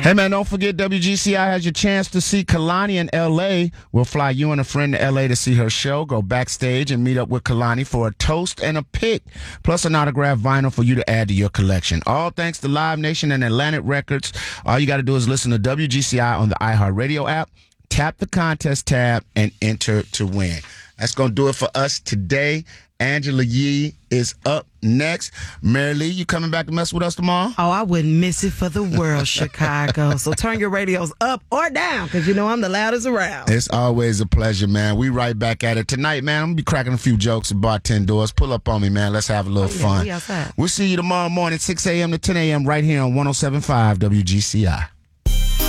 Hey, man, don't forget WGCI has your chance to see Kalani in L.A. We'll fly you and a friend to L.A. to see her show, go backstage and meet up with Kalani for a toast and a pic, plus an autographed vinyl for you to add to your collection. All thanks to Live Nation and Atlantic Records. All you got to do is listen to WGCI on the iHeartRadio app, tap the contest tab, and enter to win. That's going to do it for us today. Angela Yee is up next. Mary Lee, you coming back to mess with us tomorrow? Oh, I wouldn't miss it for the world, Chicago. So turn your radios up or down, because you know I'm the loudest around. It's always a pleasure, man. We right back at it. Tonight, man, I'm going to be cracking a few jokes at bartend doors. Pull up on me, man. Let's have a little fun. We outside. We'll see you tomorrow morning, 6 a.m. to 10 a.m. right here on 107.5 WGCI.